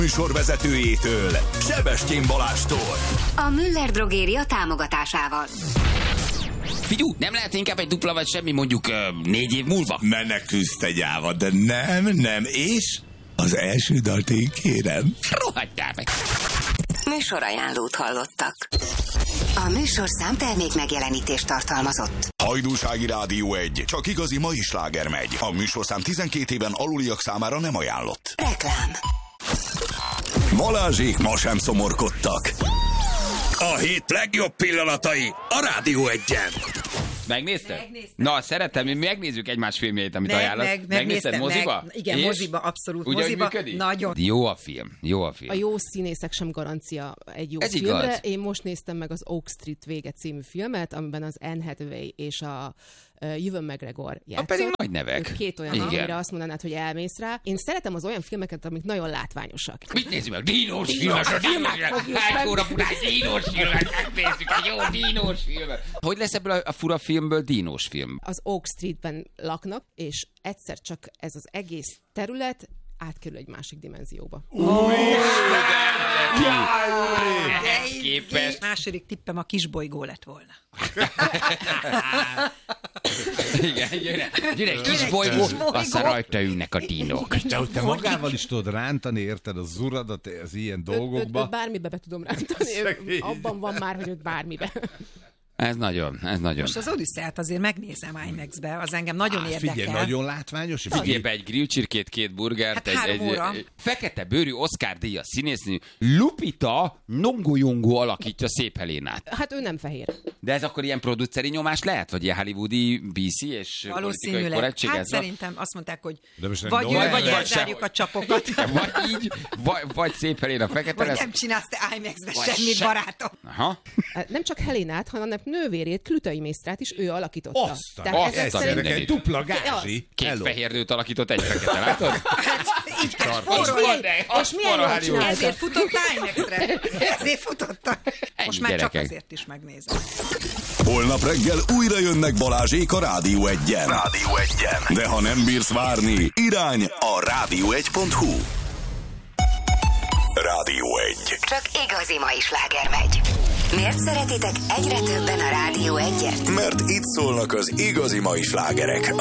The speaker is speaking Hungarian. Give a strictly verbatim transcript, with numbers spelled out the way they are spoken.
Műsorvezetőjétől, Sebestyén Balástól. A Müller Drogéria támogatásával. Figyú, nem lehet inkább egy dupla vagy semmi mondjuk uh, négy év múlva? Menekülsz te gyáva, de nem, nem, és az első dalt én kérem. Rohadjál meg! Műsorajánlót hallottak. A műsorszám termék megjelenítést tartalmazott. Hajdúsági Rádió egy, csak igazi mai sláger megy. A műsorszám tizenkét éven aluliak számára nem ajánlott. Reklám. Balázsék ma sem szomorkodtak. A hét legjobb pillanatai a Rádió egyen. Megnézted? Megnéztem. Na, szeretem, mi megnézzük egymás filmjeit, amit meg, ajánlott. Meg, Megnézted moziba? Meg, igen, és? moziba, abszolút Ugye, moziba. Működik? Nagyon. Jó a film, jó a film. A jó színészek sem garancia egy jó Ez filmre. igaz. Én most néztem meg az Oak Street vége című filmet, amiben az Anne Hathaway és a uh, Ewan McGregor játszott. A pedig nagy nevek. Ők két olyan, Igen. amire azt mondanád, hogy elmész rá. Én szeretem az olyan filmeket, amik nagyon látványosak. Mit nézzük meg? Dínós filmet, a dínós filmet. Hány óra furás dínós filmet, megnézzük egy jó dínós filmet. Hogy lesz ebből a, a fura filmből dínós film? Az Oak Streetben laknak, és egyszer csak ez az egész terület átkerül egy másik dimenzióba. Ehhez képest. Második tippem a kisbolygó lett volna. Igen, gyere, gyere, kis bolygó, aztán rajta ülnek a dínok. De hogy te magával is tudod rántani, érted, az uradat az ilyen dolgokba. Őt, őt bármibe be tudom rántani. Ő, abban van már, hogy őt bármibe. Ez nagyon, ez nagyon. Most az Odüsszát azért megnézem IMAX-be, az engem nagyon Á, érdekel. figyelj, nagyon látványos. Figyelj be egy grillcsirkét, két burgert, Hát egy, három egy, óra. egy fekete bőrű Oscar-díjas színésznő Lupita Nyong'o alakítja Szép Helénát. Hát ő nem fehér. De ez akkor ilyen produceri nyomás lehet? Vagy ilyen hollywoodi bé cé és politikai Valószínűleg. korrektség? Hát ez szerintem azt mondták, hogy De most nem vagy ő, Noel, vagy vagy elzárjuk sem. a csapokat. Vagy így, vagy, vagy Szép Helén a fekete Vagy lesz. nem csinálsz te IMAX-be Vagy semmit, se. barátom. Aha. Nem csak Helénát, hanem nővérét, Klütai Mésztrát is ő alakította. Azt a- Tehát azt ezek a szerint- Ezek egy mindenit. dupla gázsi. Két Hello. fehér nőt alakított egy fekete, látod? Hát így kell Tartós spórolni. van, de És milyen jól Hollywood. csinálta. Ezért futott IMAX-re. Ezért futottam. Most már csak gyerekek. azért is megnézem. Holnap reggel újra jönnek Balázsék a Rádió egyen. Rádió egyen. De ha nem bírsz várni, irány a rádió egy pont hu. Rádió egy. Csak igazi mai sláger megy. Miért szeretitek egyre többen a Rádió egyet? Mert itt szólnak az igazi mai slágerek.